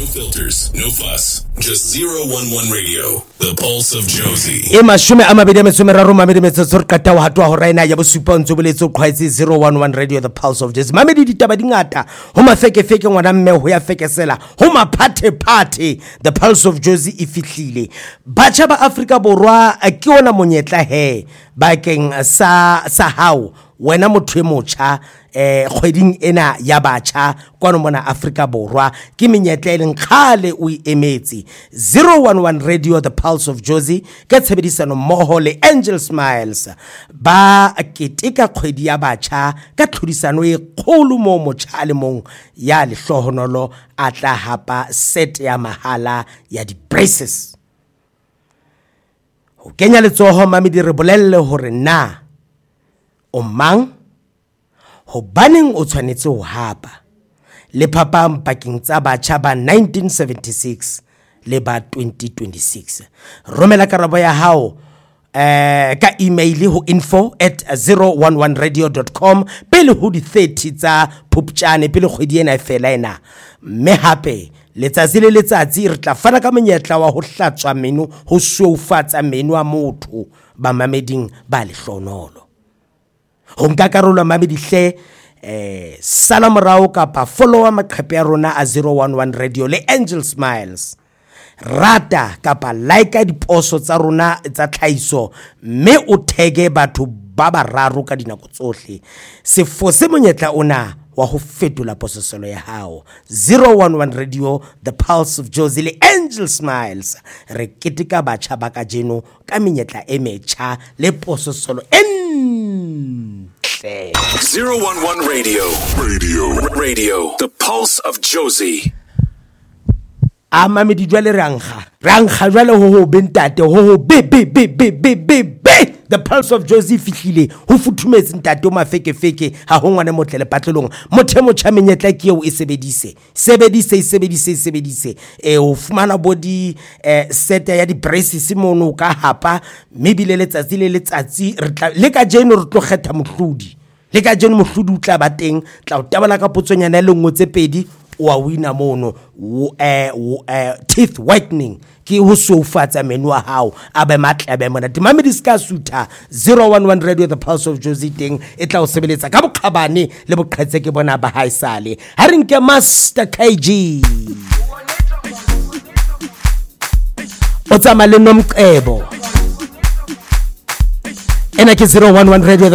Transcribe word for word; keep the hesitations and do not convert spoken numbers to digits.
filters, no fuss. Just zero one one Radio, the pulse of Josie. E mashume a mabedi a metso e meraro mabedi metso tse re kata wa hatwa ho raina ya bosupa ntse boletso khwaitsi zero one one Radio, the pulse of Josie. Mamedi ditaba dingata ho mafeke feke ngwana mme ho ya fekesela ho maphathe phathe, the pulse of Josie e fihlile. Batjha ba Afrika Borwa ke ona monyetla he bakeng sa sa hao wena motho e motjha eh kgweding ena ya batjha kwano mona Afrika Borwa ke menyetla e leng khale o emetse. Zero one one Radio, the pulse of Josie ke tshebedisano mmoho le Angel Smiles ba keteka kgwedi ya batjha ka tlhodisano e kgolo mo motjha le mong ya lehlohonolo a tla hapa set ya mahala ya di braces. Ho kenya letsoho mamedi re bolelle hore na o mang ho baneng o tshwanetse ho hapa le phapang pakeng tsa batjha ba nineteen seventy-six le ba twenty twenty-six. Romela karabo ya hao eh ka email ho info at zero one one radio dot com pele ho di thirty tsa Phupjane pele kgwedi ena e fela ena. Mme hape letsatsi le letsatsi re tla fana ka monyetla wa ho hlatswa menu ho soufatsa menu a motho ba mameding ba lehlonolo. Ho nka karolo mamedi hle eh sala morao kapa follower maqhepe ya rona a zero one one Radio le Angel Smiles. Rata kapa like diposo tsa rona tsa tlhaiso mme o tege batho ba bararo ka dinako tsohle. Se fose monyetla ona wa ho fetola pososelo ya hao. Zero one one Radio, the pulse of Josie le Angel Smiles. Re keteka batjha ba ka jeno ka menyetla e metjha le pososelo en Zero one one Radio. Radio. Radio. The pulse of Josie. Ama me di jwale rangha. Rangha jwale ho ho bentate ho ho be be be be be be be. The pulse of Josie fihlile ho futhumetse ntate o mafeke feke ha ho ngwane motlele patlelong. Mothe mo tjha menyetla ke eo e sebedise. Sebedise sebedise sebedise. E o fumana body eh set ya di braces mono ka hapa maybe le letsatsi le letsatsi le ka jeno re tlo kgetha mohlodi. Le ka jeno mohlodi o tla ba teng tla o tabala ka potsonyana le ngwe tse pedi o a wina mono eh teeth whitening ki ho soufatsa menu a hao abe matlabe mona dimame di ska sutha. Zero one one Radio, the pulse of Josie teng e tla o sebeletsa ka boqhabane le boqhetse ke bona ba haisale ha re nke Master K G o tsama le nomqebo ena ke zero one one Radio, the